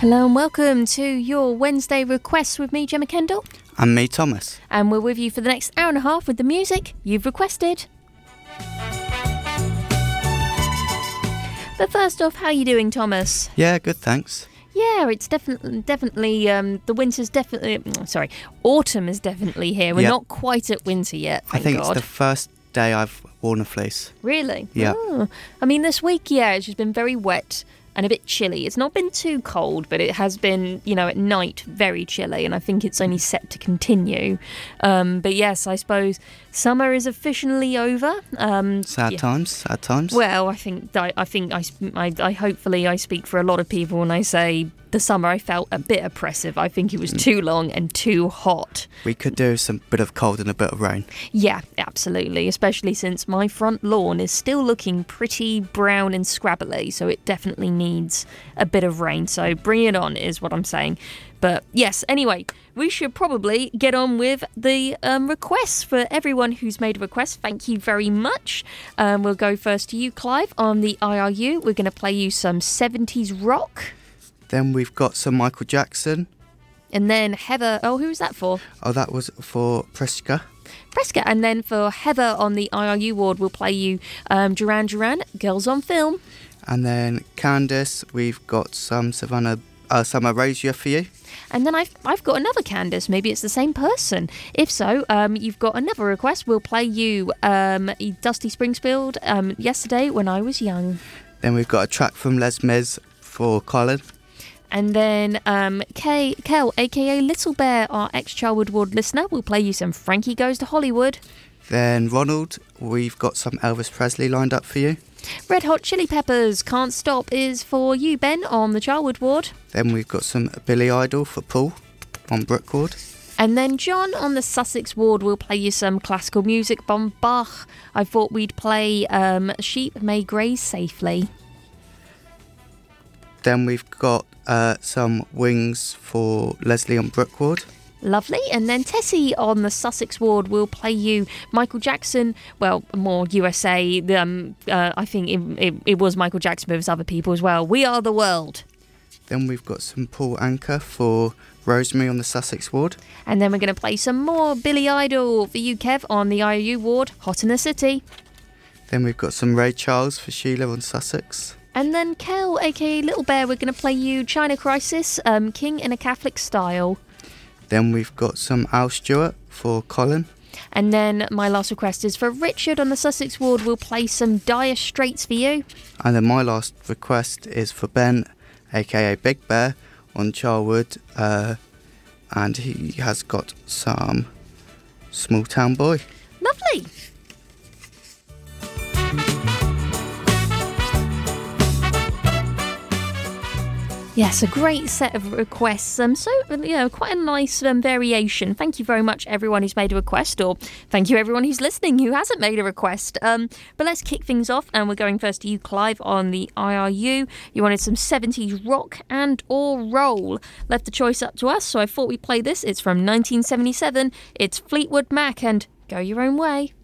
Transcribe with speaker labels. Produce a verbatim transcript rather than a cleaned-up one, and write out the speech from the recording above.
Speaker 1: Hello and welcome to your Wednesday requests with me, Gemma Kendall.
Speaker 2: And me, Thomas.
Speaker 1: And we're with you for the next hour and a half with the music you've requested. But first off, how are you doing, Thomas?
Speaker 2: Yeah, good, thanks.
Speaker 1: Yeah, it's definitely, definitely, um, the winter's definitely, sorry, autumn is definitely here. We're
Speaker 2: Yep.
Speaker 1: not quite at winter yet, thank
Speaker 2: I think
Speaker 1: God.
Speaker 2: it's the first day I've worn a fleece.
Speaker 1: Really?
Speaker 2: Yeah.
Speaker 1: Oh. I mean, this week, yeah, it's just been very wet and a bit chilly. It's not been too cold, but it has been, you know, at night very chilly, and I think it's only set to continue. Um, but yes, I suppose summer is officially over. Um,
Speaker 2: Sad
Speaker 1: yeah.
Speaker 2: times, sad times.
Speaker 1: Well, I think I, I think I, I, I hopefully I speak for a lot of people when I say the summer I felt a bit oppressive. I think it was too long and too hot.
Speaker 2: We could do some bit of cold and a bit of rain.
Speaker 1: Yeah, absolutely, especially since my front lawn is still looking pretty brown and scrabbly, so it definitely needs a bit of rain. So bring it on is what I'm saying. But yes, anyway, we should probably get on with the um, requests for everyone who's made a request. Thank you very much. Um, we'll go first to you, Clive, on the I R U. We're going to play you some seventies rock.
Speaker 2: Then we've got some Michael Jackson.
Speaker 1: And then Heather... Oh, who was that for?
Speaker 2: Oh, that was for Priska.
Speaker 1: Prescott. And then for Heather on the I R U ward, we'll play you um, Duran Duran, Girls on Film.
Speaker 2: And then Candice, we've got some Savannah, uh, some Erasure for you.
Speaker 1: And then I've, I've got another Candice. Maybe it's the same person. If so, um, you've got another request. We'll play you um, Dusty Springfield, um, Yesterday When I Was Young.
Speaker 2: Then we've got a track from Les Mis for Colin.
Speaker 1: And then um, Kay, Kel, a k a. Little Bear, our ex-Charwood Ward listener, will play you some Frankie Goes to Hollywood.
Speaker 2: Then Ronald, we've got some Elvis Presley lined up for you.
Speaker 1: Red Hot Chili Peppers, Can't Stop is for you, Ben, on the Charwood Ward.
Speaker 2: Then we've got some Billy Idol for Paul on Brook Ward.
Speaker 1: And then John on the Sussex Ward will play you some classical music by Bach. I thought we'd play um, Sheep May Graze Safely.
Speaker 2: Then we've got uh, some Wings for Leslie on Brook Ward.
Speaker 1: Lovely. And then Tessie on the Sussex Ward will play you Michael Jackson. Well, more U S A. Um, uh, I think it, it, it was Michael Jackson, but it was other people as well. We Are the World.
Speaker 2: Then we've got some Paul Anka for Rosemary on the Sussex Ward.
Speaker 1: And then we're going to play some more Billy Idol for you, Kev, on the I R U Ward, Hot in the City.
Speaker 2: Then we've got some Ray Charles for Sheila on Sussex.
Speaker 1: And then Kel, a k a. Little Bear, we're going to play you China Crisis, um, King in a Catholic Style.
Speaker 2: Then we've got some Al Stewart for Colin.
Speaker 1: And then my last request is for Richard on the Sussex Ward. We'll play some Dire Straits for you.
Speaker 2: And then my last request is for Ben, aka Big Bear, on Charwood. Uh, and he has got some Small Town Boy.
Speaker 1: Lovely. Yes, a great set of requests. Um, so, you know, quite a nice um, variation. Thank you very much, everyone who's made a request, or thank you, everyone who's listening who hasn't made a request. Um, but let's kick things off, and we're going first to you, Clive, on the I R U. You wanted some seventies rock and or roll. Left the choice up to us, so I thought we'd play this. It's from nineteen seventy-seven. It's Fleetwood Mac and Go Your Own Way.